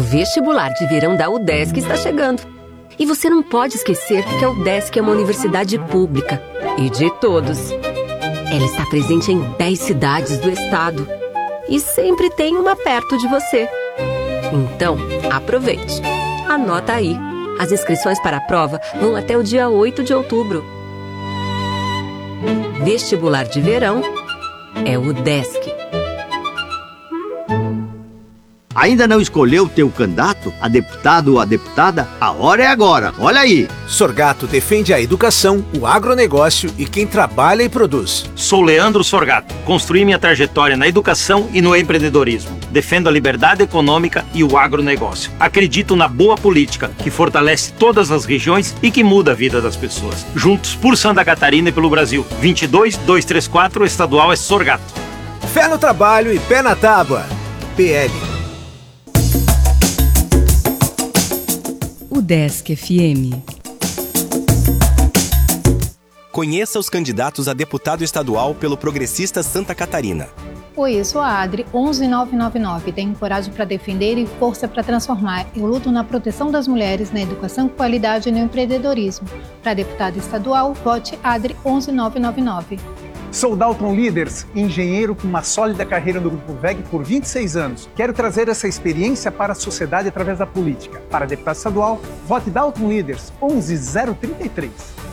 vestibular de verão da UDESC está chegando. E você não pode esquecer que a UDESC é uma universidade pública e de todos. Ela está presente em 10 cidades do estado e sempre tem uma perto de você. Então, aproveite. Anota aí. As inscrições para a prova vão até o dia 8 de outubro. Vestibular de verão é UDESC. Ainda não escolheu o teu candidato, a deputado ou a deputada? A hora é agora, olha aí! Sorgato defende a educação, o agronegócio e quem trabalha e produz. Sou Leandro Sorgato. Construí minha trajetória na educação e no empreendedorismo. Defendo a liberdade econômica e o agronegócio. Acredito na boa política, que fortalece todas as regiões e que muda a vida das pessoas. Juntos por Santa Catarina e pelo Brasil. 22-234, estadual é Sorgato. Fé no trabalho e pé na tábua. PL. UDESC FM. Conheça os candidatos a deputado estadual pelo Progressista Santa Catarina. Oi, eu sou a Adri, 11999. Tenho coragem para defender e força para transformar. Eu luto na proteção das mulheres, na educação com qualidade e no empreendedorismo. Para deputado estadual, vote Adri, 11999. Sou Dalton Leaders, engenheiro com uma sólida carreira no Grupo VEG por 26 anos. Quero trazer essa experiência para a sociedade através da política. Para deputado estadual, vote Dalton Leaders, 11033.